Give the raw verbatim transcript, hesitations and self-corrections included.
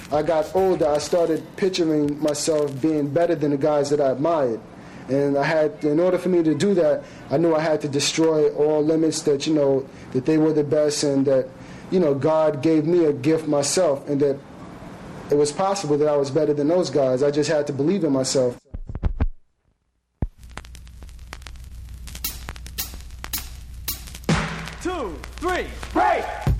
I got older, I started picturing myself being better than the guys that I admired. And I had, in order for me to do that, I knew I had to destroy all limits that, you know, that they were the best and that, you know, God gave me a gift myself and that it was possible that I was better than those guys. I just had to believe in myself. Two, three, break!